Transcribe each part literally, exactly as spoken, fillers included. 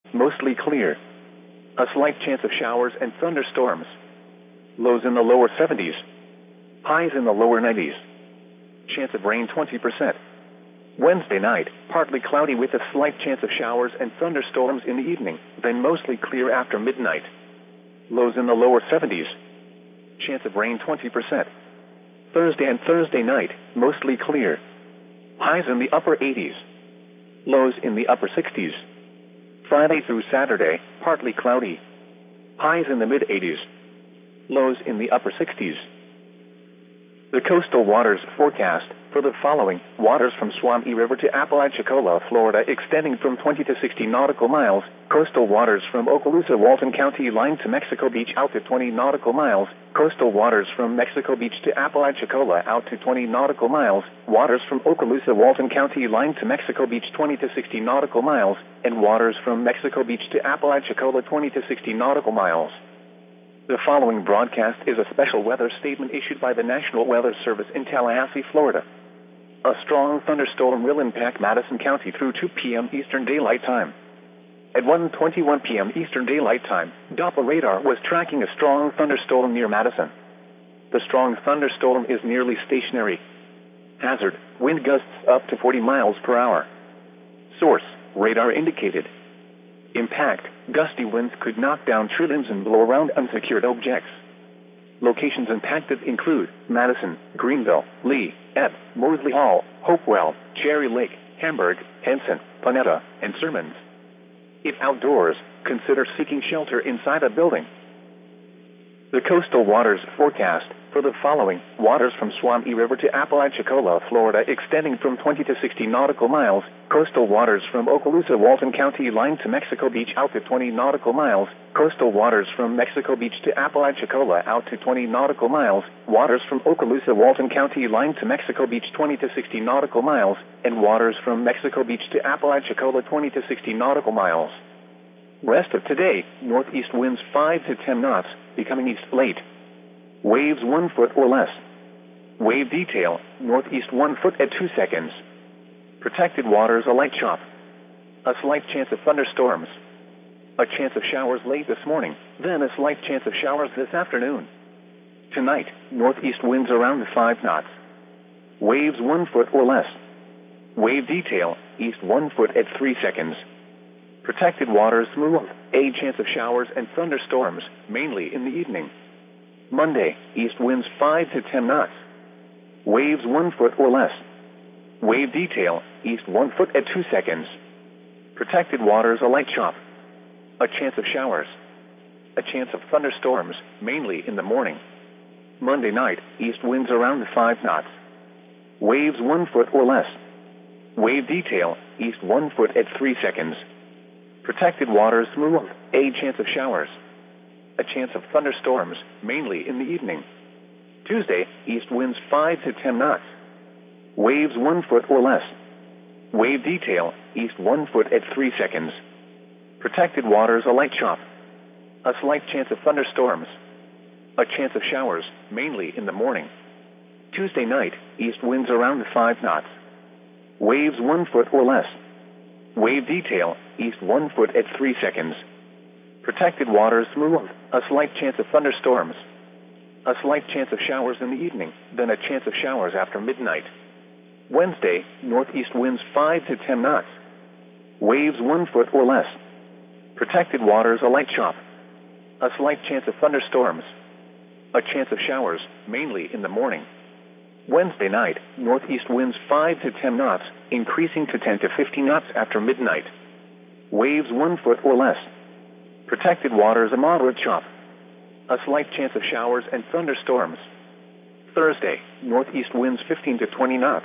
mostly clear. A slight chance of showers and thunderstorms. Lows in the lower seventies. Highs in the lower nineties. Chance of rain twenty percent. Wednesday night, partly cloudy with a slight chance of showers and thunderstorms in the evening, then mostly clear after midnight. Lows in the lower seventies. Chance of rain twenty percent. Thursday and Thursday night, mostly clear. Highs in the upper eighties. Lows in the upper sixties. Friday through Saturday, partly cloudy. Highs in the mid-eighties. Lows in the upper sixties. The coastal waters forecast for the following: waters from Swami River to Apalachicola, Florida, extending from twenty to sixty nautical miles. Coastal waters from Okaloosa, Walton County line to Mexico Beach out to twenty nautical miles. Coastal waters from Mexico Beach to Apalachicola out to twenty nautical miles. Waters from Okaloosa, Walton County line to Mexico Beach twenty to sixty nautical miles. And waters from Mexico Beach to Apalachicola twenty to sixty nautical miles. The following broadcast is a special weather statement issued by the National Weather Service in Tallahassee, Florida. A strong thunderstorm will impact Madison County through two p.m. Eastern Daylight Time. At one twenty-one p.m. Eastern Daylight Time, Doppler radar was tracking a strong thunderstorm near Madison. The strong thunderstorm is nearly stationary. Hazard: wind gusts up to forty miles per hour. Source: radar indicated. Impact: gusty winds could knock down tree limbs and blow around unsecured objects. Locations impacted include Madison, Greenville, Lee, Ebb, Moseley Hall, Hopewell, Cherry Lake, Hamburg, Henson, Panetta, and Sermons. If outdoors, consider seeking shelter inside a building. The coastal waters forecast for the following: waters from Swami River to Apalachicola, Florida, extending from twenty to sixty nautical miles. Coastal waters from Okaloosa, Walton County line to Mexico Beach out to twenty nautical miles. Coastal waters from Mexico Beach to Apalachicola out to twenty nautical miles. Waters from Okaloosa, Walton County line to Mexico Beach twenty to sixty nautical miles. And waters from Mexico Beach to Apalachicola twenty to sixty nautical miles. Rest of today, northeast winds five to ten knots, becoming east late. Waves one foot or less. Wave detail: northeast one foot at two seconds. Protected waters a light chop. A slight chance of thunderstorms. A chance of showers late this morning, then a slight chance of showers this afternoon. Tonight, northeast winds around five knots. Waves one foot or less. Wave detail: east one foot at three seconds. Protected waters smooth. A chance of showers and thunderstorms, mainly in the evening. Monday, east winds five to ten knots. Waves one foot or less. Wave detail: east one foot at two seconds. Protected waters a light chop. A chance of showers. A chance of thunderstorms, mainly in the morning. Monday night, east winds around five knots. Waves one foot or less. Wave detail: east one foot at three seconds. Protected waters smooth. A chance of showers. A chance of thunderstorms, mainly in the evening. Tuesday, east winds five to ten knots. Waves one foot or less. Wave detail: east one foot at three seconds. Protected waters a light chop. A slight chance of thunderstorms. A chance of showers, mainly in the morning. Tuesday night, east winds around five knots. Waves one foot or less. Wave detail: east one foot at three seconds. Protected waters smooth. A slight chance of thunderstorms. A slight chance of showers in the evening, then a chance of showers after midnight. Wednesday, northeast winds five to ten knots. Waves one foot or less. Protected waters a light chop. A slight chance of thunderstorms. A chance of showers, mainly in the morning. Wednesday night, northeast winds five to ten knots, increasing to ten to fifteen knots after midnight. Waves one foot or less. Protected waters a moderate chop. A slight chance of showers and thunderstorms. Thursday, northeast winds fifteen to twenty knots.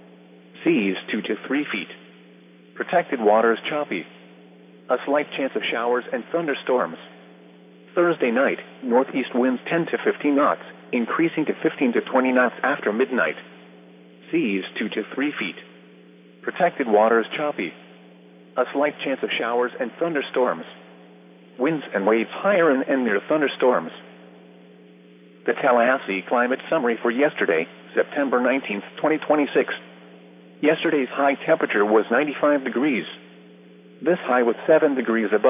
Seas two to three feet. Protected waters choppy. A slight chance of showers and thunderstorms. Thursday night, northeast winds ten to fifteen knots, increasing to fifteen to twenty knots after midnight. Seas two to three feet. Protected waters choppy. A slight chance of showers and thunderstorms. Winds and waves higher and, and near thunderstorms. The Tallahassee Climate Summary for yesterday, September nineteenth, twenty twenty-six. Yesterday's high temperature was ninety-five degrees. This high was seven degrees above